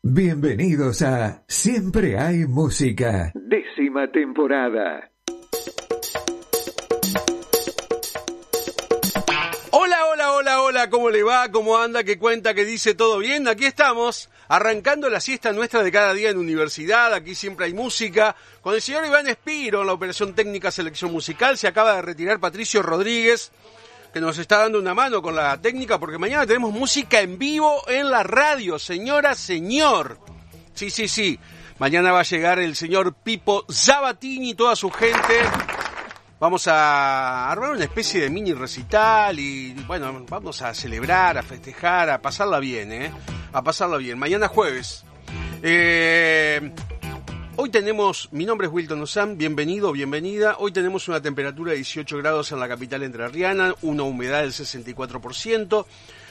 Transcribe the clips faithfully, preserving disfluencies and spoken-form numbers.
Bienvenidos a Siempre hay música, décima temporada. Hola, hola, hola, hola, ¿cómo le va? ¿Cómo anda? ¿Qué cuenta? ¿Qué dice? ¿Todo bien? Aquí estamos, arrancando la siesta nuestra de cada día en universidad. Aquí siempre hay música. Con el señor Iván Espiro en la operación técnica selección musical. Se acaba de retirar Patricio Rodríguez, que nos está dando una mano con la técnica, porque mañana tenemos música en vivo en la radio, señora, señor. Sí, sí, sí. Mañana va a llegar el señor Pipo Sabatini y toda su gente. Vamos a armar una especie de mini recital y, bueno, vamos a celebrar, a festejar, a pasarla bien, ¿eh? A pasarla bien. Mañana jueves. Eh... Hoy tenemos, mi nombre es Wilton Ozan, bienvenido, bienvenida. Hoy tenemos una temperatura de dieciocho grados en la capital entrerriana, una humedad del sesenta y cuatro por ciento,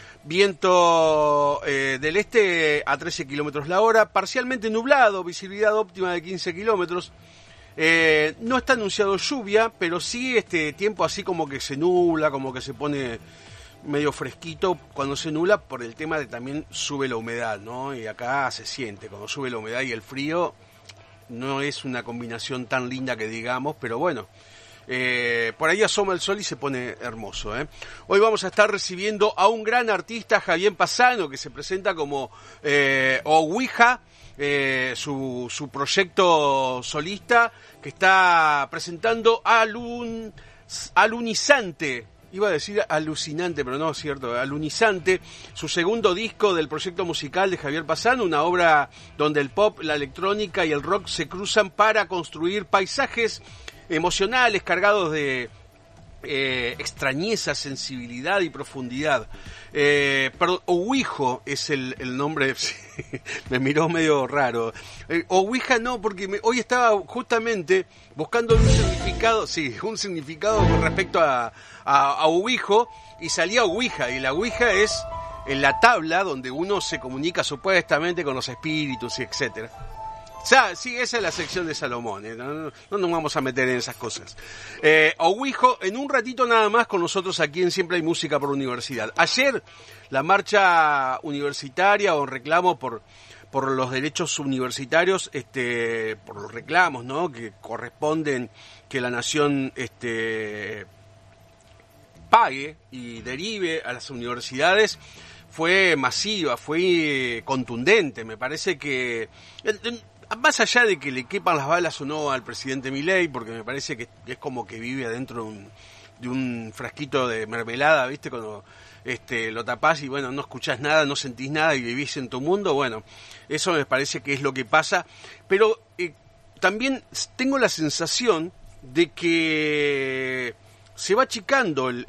viento eh, del este a trece kilómetros la hora, parcialmente nublado, visibilidad óptima de quince kilómetros. Eh, no está anunciado lluvia, pero sí este tiempo así como que se nubla, como que se pone medio fresquito cuando se nubla, por el tema de también sube la humedad, ¿no? Y acá se siente, cuando sube la humedad y el frío, no es una combinación tan linda que digamos, pero bueno, eh, por ahí asoma el sol y se pone hermoso, ¿eh? Hoy vamos a estar recibiendo a un gran artista, Javier Pasano, que se presenta como eh, Ouija, eh, su, su proyecto solista, que está presentando Alun, Alunizante. Iba a decir alucinante, pero no es cierto, Alunizante, su segundo disco del proyecto musical de Javier Pasano, una obra donde el pop, la electrónica y el rock se cruzan para construir paisajes emocionales cargados de eh, extrañeza, sensibilidad y profundidad. Eh, perdón, Ouija es el, el nombre, me miró medio raro. Eh, Ouija no, porque me, hoy estaba justamente buscando un significado, sí, un significado con respecto a, a, a Ouija, y salía Ouija, y la Ouija es en la tabla donde uno se comunica supuestamente con los espíritus y etcétera. O sea, sí, esa es la sección de Salomón, ¿eh? no, no, no nos vamos a meter en esas cosas. Eh, Ouija, en un ratito nada más con nosotros aquí en Siempre hay Música por Universidad. Ayer, la marcha universitaria o reclamo por, por los derechos universitarios, este, por los reclamos, ¿no?, que corresponden que la nación este, pague y derive a las universidades, fue masiva, fue contundente. Me parece que, más allá de que le quepan las balas o no al presidente Milei, porque me parece que es como que vive adentro de un, de un frasquito de mermelada, ¿viste? Cuando este, lo tapás y, bueno, no escuchás nada, no sentís nada y vivís en tu mundo. Bueno, eso me parece que es lo que pasa. Pero eh, también tengo la sensación de que se va achicando el,